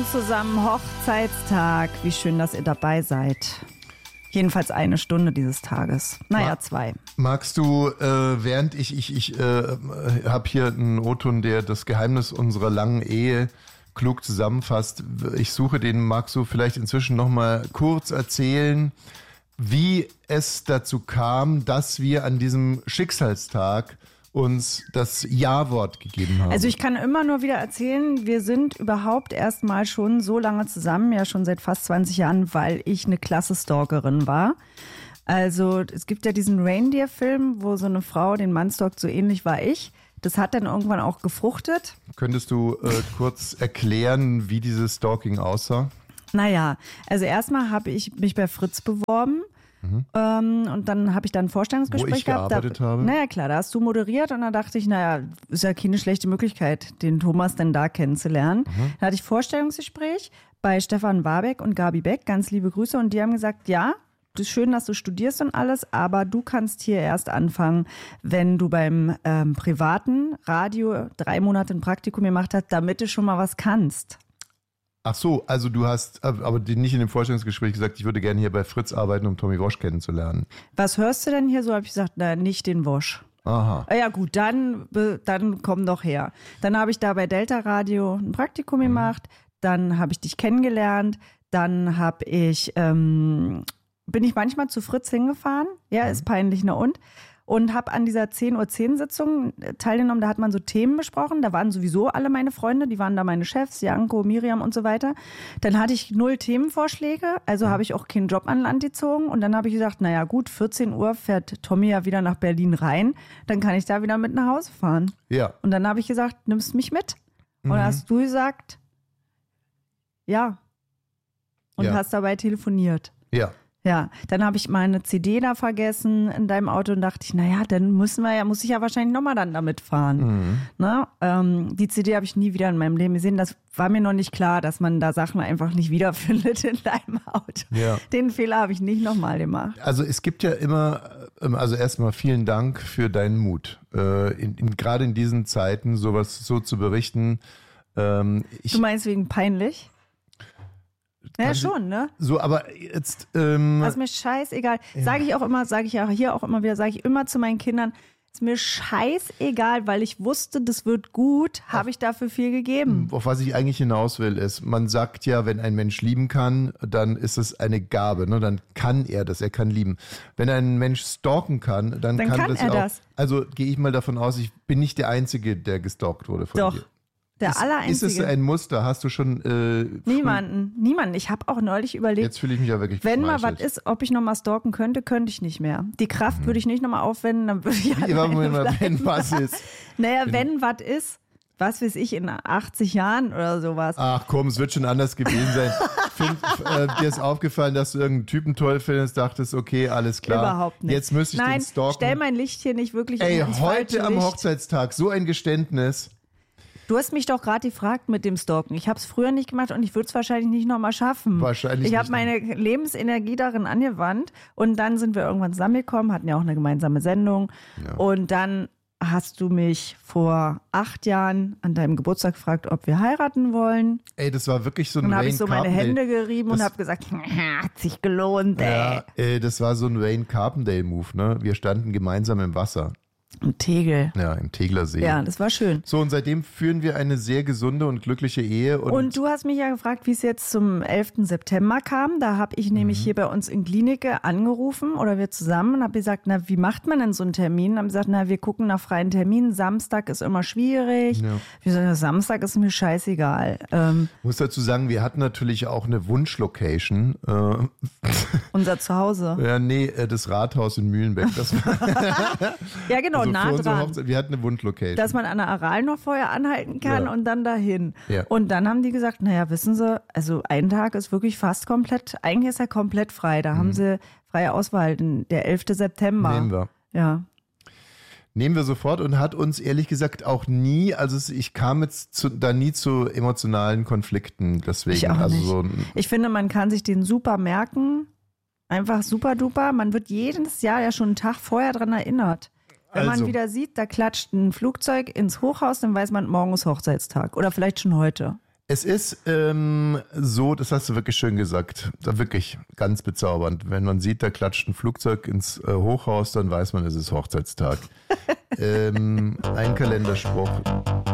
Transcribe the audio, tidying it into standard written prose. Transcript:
zusammen, Hochzeitstag. Wie schön, dass ihr dabei seid. Jedenfalls eine Stunde dieses Tages. Naja, 2. Magst du, während ich habe hier einen O-Ton, der das Geheimnis unserer langen Ehe klug zusammenfasst. Ich suche den, magst du vielleicht inzwischen nochmal kurz erzählen, wie es dazu kam, dass wir an diesem Schicksalstag uns das Ja-Wort gegeben haben. Also ich kann immer nur wieder erzählen, wir sind überhaupt erst mal schon so lange zusammen, ja schon seit fast 20 Jahren, weil ich eine klasse Stalkerin war. Also es gibt ja diesen Reindeer-Film, wo so eine Frau den Mann stalkt, so ähnlich war ich. Das hat dann irgendwann auch gefruchtet. Könntest du kurz erklären, wie dieses Stalking aussah? Naja, also erstmal habe ich mich bei Fritz beworben. Und dann habe ich dann ein Vorstellungsgespräch wo ich gehabt. Gearbeitet habe. Naja, klar, da hast du moderiert und da dachte ich, naja, ist ja keine schlechte Möglichkeit, den Thomas denn da kennenzulernen. Da hatte ich Vorstellungsgespräch bei Stefan Warbeck und Gabi Beck, ganz liebe Grüße, und die haben gesagt, ja, das ist schön, dass du studierst und alles, aber du kannst hier erst anfangen, wenn du beim privaten Radio 3 Monate ein Praktikum gemacht hast, damit du schon mal was kannst. Ach so, also du hast aber nicht in dem Vorstellungsgespräch gesagt, ich würde gerne hier bei Fritz arbeiten, um Tommy Walsh kennenzulernen. Was hörst du denn hier? So habe ich gesagt, na, nicht den Walsh. Aha. Ja gut, dann komm doch her. Dann habe ich da bei Delta Radio ein Praktikum gemacht, dann habe ich dich kennengelernt, dann bin ich manchmal zu Fritz hingefahren, ja, ist peinlich, ne, und habe an dieser 10:10 Sitzung teilgenommen. Da hat man so Themen besprochen. Da waren sowieso alle meine Freunde, die waren da meine Chefs, Janko, Miriam und so weiter. Dann hatte ich 0 Themenvorschläge, also habe ich auch keinen Job an Land gezogen. Und dann habe ich gesagt, naja gut, 14 Uhr fährt Tommy ja wieder nach Berlin rein. Dann kann ich da wieder mit nach Hause fahren. Ja. Und dann habe ich gesagt, nimmst mich mit? Und dann hast du gesagt, ja. Und Ja. hast dabei telefoniert. Ja. Ja, dann habe ich meine CD da vergessen in deinem Auto und dachte ich, naja, dann muss ich ja wahrscheinlich nochmal dann damit fahren. Ne? Die CD habe ich nie wieder in meinem Leben gesehen. Das war mir noch nicht klar, dass man da Sachen einfach nicht wiederfindet in deinem Auto. Ja. Den Fehler habe ich nicht nochmal gemacht. Also es gibt ja immer, also erstmal vielen Dank für deinen Mut, gerade in diesen Zeiten sowas so zu berichten. Du meinst wegen peinlich? Ja, schon, ne? So, aber jetzt... Das ist mir scheißegal. Sage ich ja hier auch immer wieder, sage ich immer zu meinen Kindern, ist mir scheißegal, weil ich wusste, das wird gut, habe ich dafür viel gegeben. Auf was ich eigentlich hinaus will, ist, man sagt ja, wenn ein Mensch lieben kann, dann ist es eine Gabe, ne? Dann kann er das, er kann lieben. Wenn ein Mensch stalken kann, dann kann das er auch. das. Also gehe ich mal davon aus, ich bin nicht der Einzige, der gestalkt wurde von Doch. dir. Der Allereinzige. Ist es ein Muster? Hast du schon... Niemanden. Ich habe auch neulich überlegt, Jetzt fühle ich mich ja wirklich wenn mal geschmeichelt. was ist, ob ich nochmal stalken könnte ich nicht mehr. Die Kraft würde ich nicht nochmal aufwenden, dann würde ich Wenn was ist. Naja, wenn was ist, was weiß ich, in 80 Jahren oder sowas. Ach komm, es wird schon anders gewesen sein. Dir ist aufgefallen, dass du irgendeinen Typen toll findest, dachtest, okay, alles klar. Überhaupt nicht. Jetzt müsste ich den stalken. Stell mein Licht hier nicht wirklich Ey, ins falsche heute am Licht. Hochzeitstag, so ein Geständnis. Du hast mich doch gerade gefragt mit dem Stalken. Ich habe es früher nicht gemacht und ich würde es wahrscheinlich nicht nochmal schaffen. Wahrscheinlich Ich nicht. habe meine Lebensenergie darin angewandt und dann sind wir irgendwann zusammengekommen, hatten ja auch eine gemeinsame Sendung. Ja. Und dann hast du mich vor 8 Jahren an deinem Geburtstag gefragt, ob wir heiraten wollen. Ey, das war wirklich so ein Und dann habe Wayne ich so meine Carpendale. Hände gerieben und habe gesagt, hat sich gelohnt, ey. Ja, das war so ein Wayne Carpendale-Move, ne? Wir standen gemeinsam im Wasser. Im Tegel. Ja, im Teglersee. Ja, das war schön. So, und seitdem führen wir eine sehr gesunde und glückliche Ehe. Und du hast mich ja gefragt, wie es jetzt zum 11. September kam. Da habe ich nämlich hier bei uns in Klinike angerufen oder wir zusammen und habe gesagt, na, wie macht man denn so einen Termin? Haben gesagt, na, wir gucken nach freien Terminen. Samstag ist immer schwierig. Ja. Wir sagen, Samstag ist mir scheißegal. Ich muss dazu sagen, wir hatten natürlich auch eine Wunschlocation. Unser Zuhause. Ja, nee, das Rathaus in Mühlenbeck. Das war Ja, genau, also nah für unsere dran. Hochzeit, wir hatten eine Wunschlocation. Dass man an der Aral noch vorher anhalten kann Ja. und dann dahin. Ja. Und dann haben die gesagt, naja, wissen Sie, also ein Tag ist wirklich fast komplett, eigentlich ist er komplett frei. Da haben sie freie Auswahl, der 11. September. Nehmen wir. Ja. Nehmen wir sofort und hat uns ehrlich gesagt auch nie, also ich kam jetzt da nie zu emotionalen Konflikten. Deswegen, Ich auch also nicht. so Ich finde, man kann sich den super merken. Einfach super duper. Man wird jedes Jahr ja schon einen Tag vorher dran erinnert. Wenn Also. man wieder sieht, da klatscht ein Flugzeug ins Hochhaus, dann weiß man, morgen ist Hochzeitstag. Oder vielleicht schon heute. Es ist so, das hast du wirklich schön gesagt, wirklich ganz bezaubernd. Wenn man sieht, da klatscht ein Flugzeug ins Hochhaus, dann weiß man, es ist Hochzeitstag. Ein Kalenderspruch.